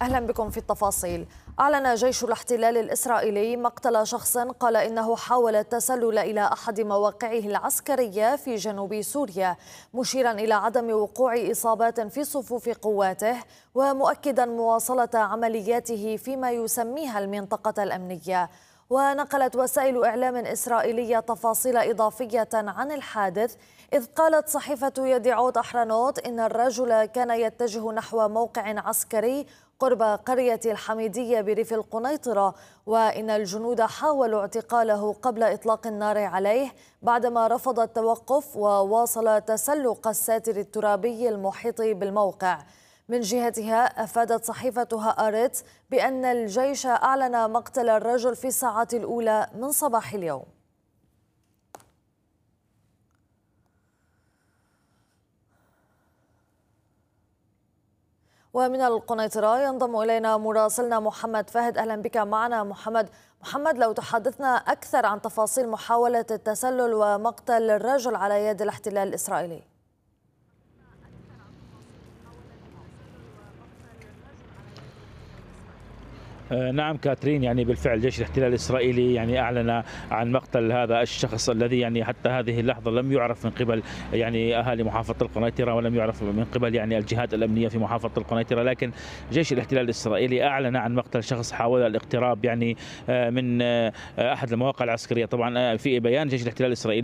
أهلا بكم في التفاصيل. أعلن جيش الاحتلال الإسرائيلي مقتل شخص قال إنه حاول التسلل إلى أحد مواقعه العسكرية في جنوب سوريا، مشيرا إلى عدم وقوع إصابات في صفوف قواته، ومؤكدا مواصلة عملياته فيما يسميها المنطقة الأمنية. ونقلت وسائل إعلام إسرائيلية تفاصيل إضافية عن الحادث، إذ قالت صحيفة يديعوت أحرنوت إن الرجل كان يتجه نحو موقع عسكري قرب قرية الحميدية بريف القنيطرة، وإن الجنود حاولوا اعتقاله قبل إطلاق النار عليه بعدما رفض التوقف وواصل تسلق الساتر الترابي المحيط بالموقع. من جهتها أفادت صحيفة هآرتس بأن الجيش أعلن مقتل الرجل في الساعات الأولى من صباح اليوم. ومن القنيطرة ينضم إلينا مراسلنا محمد فهد. أهلا بك معنا محمد، لو تحدثنا أكثر عن تفاصيل محاولة التسلل ومقتل الرجل على يد الاحتلال الإسرائيلي. نعم كاترين، يعني بالفعل جيش الاحتلال الإسرائيلي يعني أعلن عن مقتل هذا الشخص الذي يعني حتى هذه اللحظة لم يعرف من قبل يعني أهالي محافظة القنيطرة، ولم يعرف من قبل يعني الجهات الأمنية في محافظة القنيطرة. لكن جيش الاحتلال الإسرائيلي أعلن عن مقتل شخص حاول الاقتراب يعني من أحد المواقع العسكرية. طبعا في بيان جيش الاحتلال الإسرائيلي